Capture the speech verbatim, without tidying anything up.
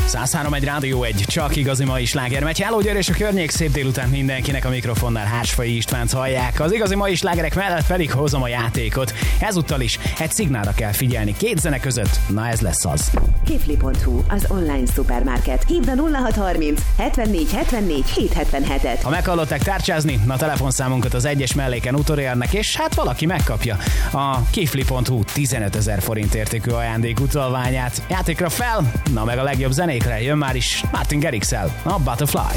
száz három egy Rádió egy, csak igazi mai sláger megy. Hello, Győr és a környék, szép délután mindenkinek, a mikrofonnál Hársfai Istvánt hallják. Az igazi mai slágerek mellett pedig hozom a játékot. Ezúttal is egy szignálra kell figyelni két zene között, na ez lesz az. Kifli pont hu, az online szupermarket. Hívd a nulla hat harminc hetvennégy hetvennégy hétszázhetvenhetet. Ha meghallották tárcsázni, a telefonszámunkat az egyes melléken utolérnek, és hát valaki megkapja a Kifli pont hu tizenötezer forint értékű ajándékutalványát. Játékra fel, na meg a legjobb zenékre jön már is Martin Garrixel, a Butterfly.